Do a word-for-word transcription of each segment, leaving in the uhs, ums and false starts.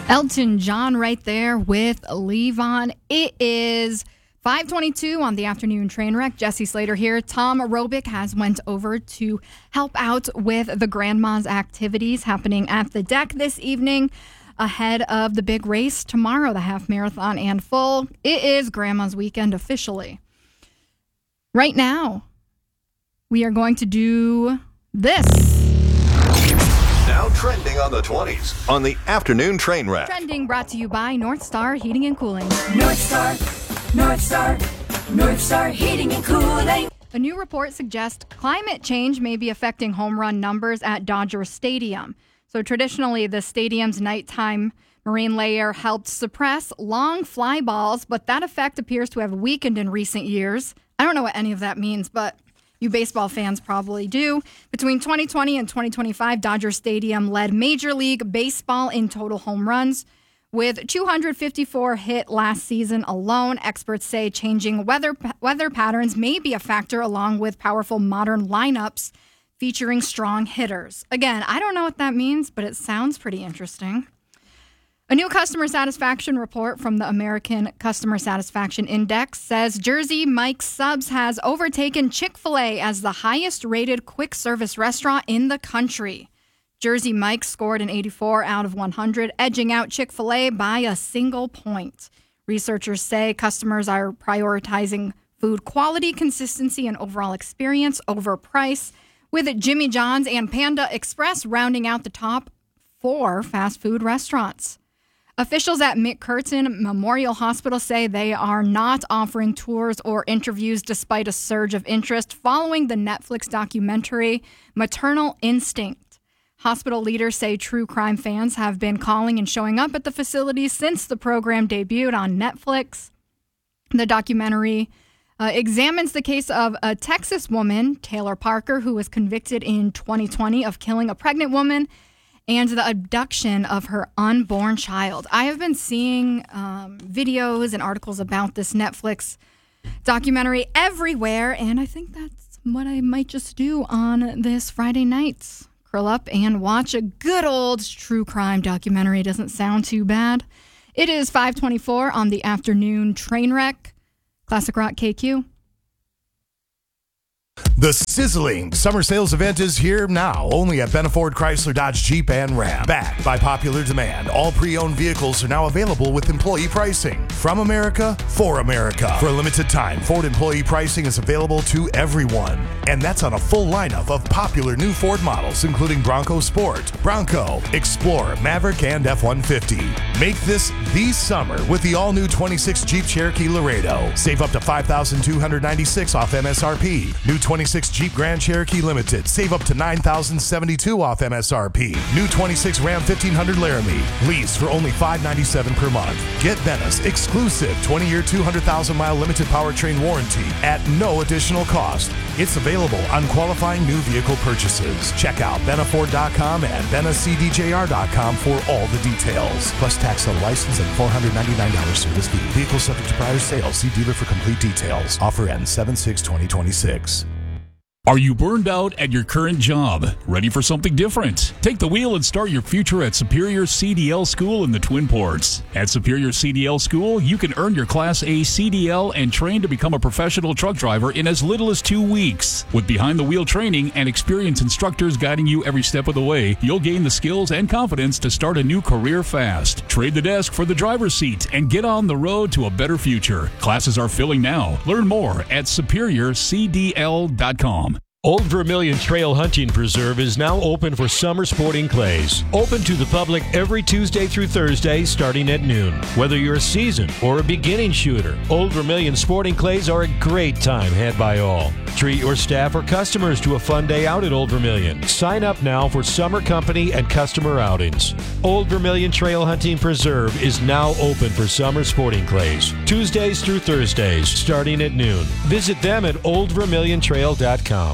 Elton John right there with Levon. It is five twenty-two on the afternoon train wreck. Jesse Slater here. Tom Aerobic has went over to help out with the Grandma's activities happening at the deck this evening ahead of the big race tomorrow, the half marathon and full. It is Grandma's weekend officially. Right now, we are going to do this. Now trending on the twenties on the afternoon train wreck. Trending brought to you by North Star Heating and Cooling. North Star, North Star, North Star Heating and Cooling. A new report suggests climate change may be affecting home run numbers at Dodger Stadium. So traditionally, the stadium's nighttime marine layer helped suppress long fly balls, but that effect appears to have weakened in recent years. I don't know what any of that means, but you baseball fans probably do. Between twenty twenty and twenty twenty-five, Dodger Stadium led Major League Baseball in total home runs with two hundred fifty-four hit last season alone. Experts say changing weather weather patterns may be a factor, along with powerful modern lineups featuring strong hitters. Again, I don't know what that means, but it sounds pretty interesting. A new customer satisfaction report from the American Customer Satisfaction Index says Jersey Mike's Subs has overtaken Chick-fil-A as the highest-rated quick-service restaurant in the country. Jersey Mike's scored an eighty-four out of one hundred, edging out Chick-fil-A by a single point. Researchers say customers are prioritizing food quality, consistency, and overall experience over price, with Jimmy John's and Panda Express rounding out the top four fast food restaurants. Officials at McCurtain Memorial Hospital say they are not offering tours or interviews despite a surge of interest following the Netflix documentary Maternal Instinct. Hospital leaders say true crime fans have been calling and showing up at the facility since the program debuted on Netflix. The documentary uh, examines the case of a Texas woman, Taylor Parker, who was convicted in twenty twenty of killing a pregnant woman and the abduction of her unborn child. I have been seeing um, videos and articles about this Netflix documentary everywhere, and I think that's what I might just do on this Friday night. Curl up and watch a good old true crime documentary. Doesn't sound too bad. It is five twenty-four on the afternoon train wreck. Classic Rock K Q. The sizzling summer sales event is here now, only at Benna Ford Chrysler Dodge Jeep and Ram. Backed by popular demand, all pre-owned vehicles are now available with employee pricing. From America, for America. For a limited time, Ford employee pricing is available to everyone. And that's on a full lineup of popular new Ford models, including Bronco Sport, Bronco, Explorer, Maverick, and F one fifty. Make this the summer with the all-new twenty-six Jeep Cherokee Laredo. Save up to five thousand two hundred ninety-six dollars off M S R P. New twenty-six Jeep Grand Cherokee Limited. Save up to nine thousand seventy-two dollars off M S R P. New twenty-six Ram fifteen hundred Laramie. Lease for only five hundred ninety-seven dollars per month. Get Benna's exclusive twenty-year, two hundred thousand mile limited powertrain warranty at no additional cost. It's available on qualifying new vehicle purchases. Check out Benna Ford dot com and Benna C D J R dot com for all the details. Plus tax on license and four hundred ninety-nine dollars service fee. Vehicle subject to prior sale. See dealer for complete details. Offer ends seven six twenty twenty-six. Are you burned out at your current job? Ready for something different? Take the wheel and start your future at Superior C D L School in the Twin Ports. At Superior C D L School, you can earn your Class A C D L and train to become a professional truck driver in as little as two weeks. With behind-the-wheel training and experienced instructors guiding you every step of the way, you'll gain the skills and confidence to start a new career fast. Trade the desk for the driver's seat and get on the road to a better future. Classes are filling now. Learn more at superior c d l dot com. Old Vermilion Trail Hunting Preserve is now open for summer sporting clays. Open to the public every Tuesday through Thursday starting at noon. Whether you're a seasoned or a beginning shooter, Old Vermilion sporting clays are a great time had by all. Treat your staff or customers to a fun day out at Old Vermilion. Sign up now for summer company and customer outings. Old Vermilion Trail Hunting Preserve is now open for summer sporting clays. Tuesdays through Thursdays starting at noon. Visit them at old vermilion trail dot com.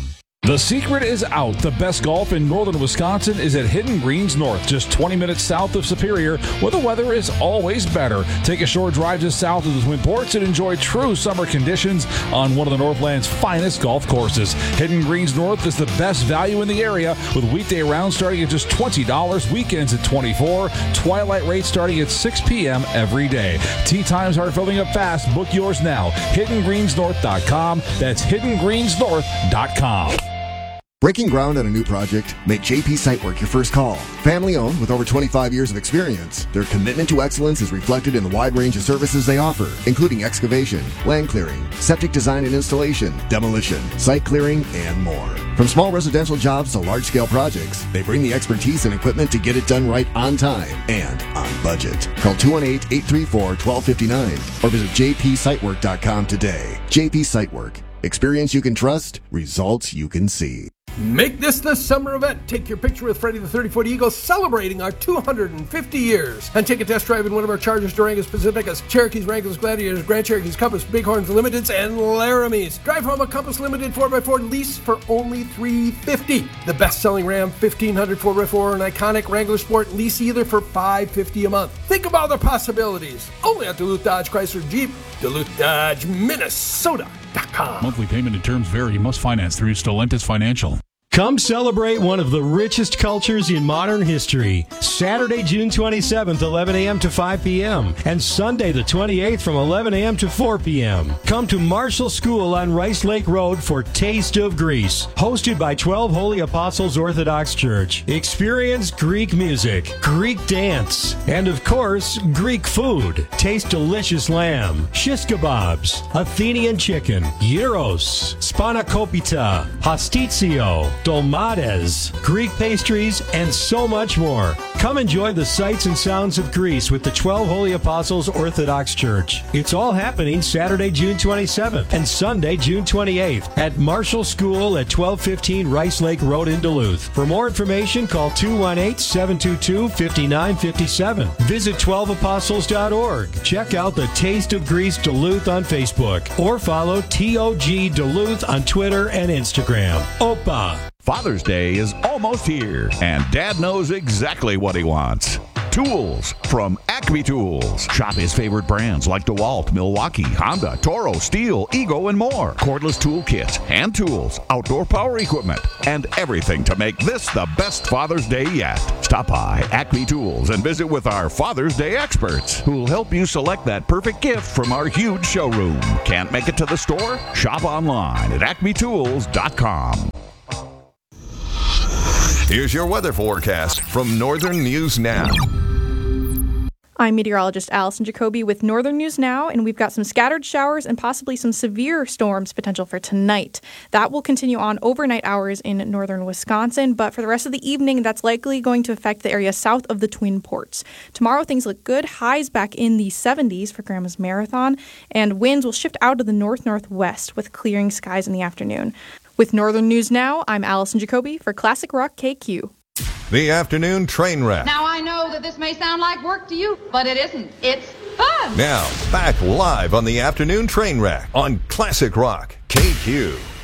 The secret is out. The best golf in northern Wisconsin is at Hidden Greens North, just twenty minutes south of Superior, where the weather is always better. Take a short drive just south of the Twin Ports and enjoy true summer conditions on one of the Northland's finest golf courses. Hidden Greens North is the best value in the area, with weekday rounds starting at just twenty dollars, weekends at twenty-four dollars, twilight rates starting at six p.m. every day. Tee times are filling up fast. Book yours now. hidden greens north dot com. That's hidden greens north dot com. Breaking ground on a new project? Make J P Sitework your first call. Family owned with over twenty-five years of experience, their commitment to excellence is reflected in the wide range of services they offer, including excavation, land clearing, septic design and installation, demolition, site clearing, and more. From small residential jobs to large-scale projects, they bring the expertise and equipment to get it done right on time and on budget. Call two one eight, eight three four, one two five nine or visit j p sitework dot com today. J P Sitework. Experience you can trust, results you can see. Make this the summer event. Take your picture with Freddie the thirty-foot Eagle celebrating our two hundred fifty years. And take a test drive in one of our Chargers, Durangos, Pacificas, Cherokees, Wranglers, Gladiators, Grand Cherokees, Compass, Bighorns, Limiteds, and Laramies. Drive home a Compass Limited four by four lease for only three hundred fifty dollars. The best-selling Ram fifteen hundred four by four and iconic Wrangler Sport lease either for five hundred fifty dollars a month. Think of all the possibilities. Only at Duluth Dodge Chrysler Jeep, Duluth Dodge, Minnesota dot com. Monthly payment and terms vary. You must finance through Stellantis Financial. Come celebrate one of the richest cultures in modern history. Saturday, June twenty-seventh, eleven a.m. to five p.m. and Sunday the twenty-eighth from eleven a.m. to four p.m. Come to Marshall School on Rice Lake Road for Taste of Greece, hosted by twelve Holy Apostles Orthodox Church. Experience Greek music, Greek dance, and of course, Greek food. Taste delicious lamb, shish kebabs, Athenian chicken, gyros, spanakopita, pastitsio, dolmades, Greek pastries, and so much more. Come enjoy the sights and sounds of Greece with the twelve Holy Apostles Orthodox Church. It's all happening Saturday, June twenty-seventh and Sunday, June twenty-eighth at Marshall School at twelve fifteen Rice Lake Road in Duluth. For more information, call two one eight, seven two two, five nine five seven. Visit twelve apostles dot org. Check out the Taste of Greece Duluth on Facebook or follow T O G Duluth on Twitter and Instagram. Opa! Father's Day is almost here, and Dad knows exactly what he wants. Tools from Acme Tools. Shop his favorite brands like DeWalt, Milwaukee, Honda, Toro, Steel, Ego, and more. Cordless tool kits, hand tools, outdoor power equipment, and everything to make this the best Father's Day yet. Stop by Acme Tools and visit with our Father's Day experts, who'll help you select that perfect gift from our huge showroom. Can't make it to the store? Shop online at acme tools dot com. Here's your weather forecast from Northern News Now. I'm meteorologist Allison Jacoby with Northern News Now, and we've got some scattered showers and possibly some severe storms potential for tonight. That will continue on overnight hours in northern Wisconsin, but for the rest of the evening, that's likely going to affect the area south of the Twin Ports. Tomorrow, things look good. Highs back in the seventies for Grandma's Marathon, and winds will shift out to the north-northwest with clearing skies in the afternoon. With Northern News Now, I'm Allison Jacoby for Classic Rock K Q. The afternoon train wreck. Now, I know that this may sound like work to you, but it isn't. It's fun. Now, back live on the afternoon train wreck on Classic Rock K Q.